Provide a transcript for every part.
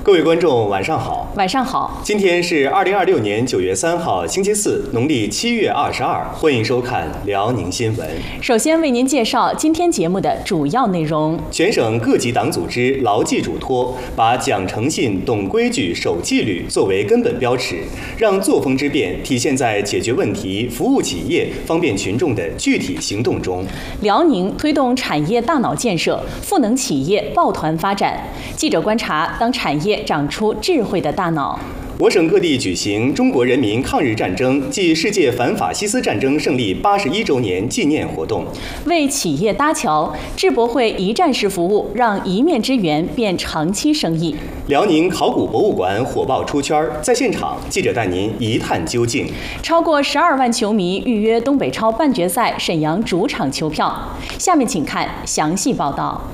各位观众，晚上好。 晚上好。 今天是2026年9月3号，星期四，农历7月22。欢迎收看辽宁新闻。 首先为您介绍今天节目的主要内容。 全省各级党组织牢记嘱托，把讲诚信、懂规矩、守纪律作为根本标尺，让作风之变体现在解决问题、服务企业、方便群众的具体行动中。 辽宁推动产业大脑建设，赋能企业抱团发展。记者观察，当产业长出智慧的大脑。 我省各地举行中国人民抗日战争暨世界反法西斯战争胜利81周年纪念活动。 为企业搭桥，智博会一站式服务，让一面之缘变长期生意。 辽宁考古博物馆火爆出圈，在现场，记者带您一探究竟。 超过12万球迷预约东北超半决赛沈阳主场球票。下面请看详细报道。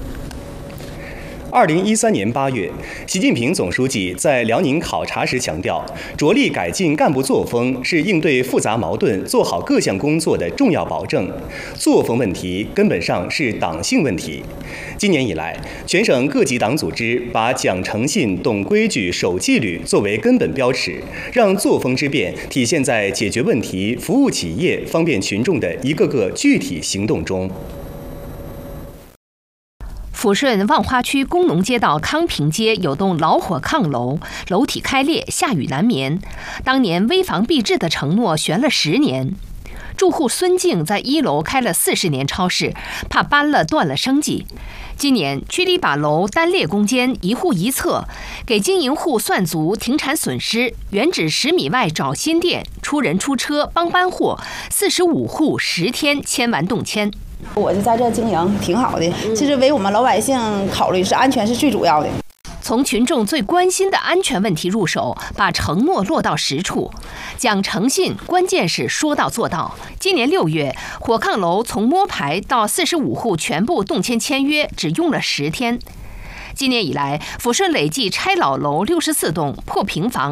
2013年8月，习近平总书记在辽宁考察时强调，着力改进干部作风是应对复杂矛盾、做好各项工作的重要保证。作风问题根本上是党性问题。今年以来，全省各级党组织把讲诚信、懂规矩、守纪律作为根本标尺，让作风之变体现在解决问题、服务企业、方便群众的一个个具体行动中。 抚顺万花区工农街道康平街有栋老火炕楼，楼体开裂，下雨难眠。当年危房闭制的承诺悬了10年。住户孙静在1楼开了40年超市，怕搬了断了生计。今年区里把楼单列攻坚，1户1册，给经营户算足停产损失，原址10米外找新店，出人出车帮搬货，45户10天签完动迁。 我就在这经营挺好的，其实为我们老百姓考虑是安全是最主要的。 从群众最关心的安全问题入手，把承诺落到实处，讲诚信，关键是说到做到。今年6月，火炕楼从摸排到45户全部动迁签约，只用了10天。今年以来，抚顺累计拆老楼64栋，破平房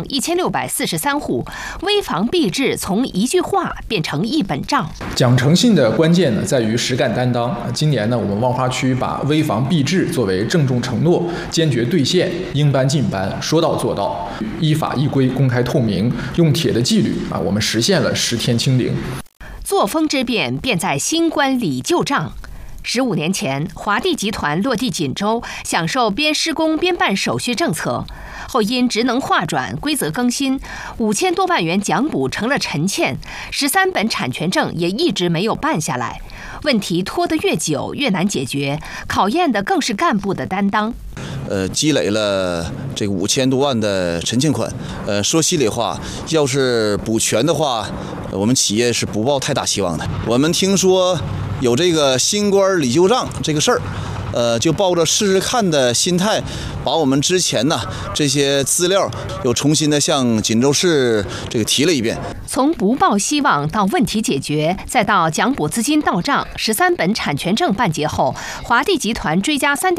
1643户，危房闭制从一句话变成一本账。 讲诚信的关键呢，在于实干担当。今年呢，我们万花区把危房闭制作为郑重承诺，坚决兑现，应搬尽搬，说到做到，依法依规、公开透明，用铁的纪律我们实现了10天清零。 作风之变，便在新官理旧账。15年前，华帝集团落地锦州，享受边施工边办手续政策。后因职能划转、规则更新，5000多万元奖补成了陈欠，13本产权证也一直没有办下来。问题拖得越久越难解决，考验的更是干部的担当。 积累了这个5000多万的陈欠款，说心里话，要是补全的话，我们企业是不抱太大希望的。我们听说有这个新官理旧账这个事儿，就抱着试试看的心态，把我们之前呢这些资料又重新的向锦州市这个提了一遍。 从不抱希望到问题解决，再到奖补资金到账，13本产权证办结后，华帝集团追加3.2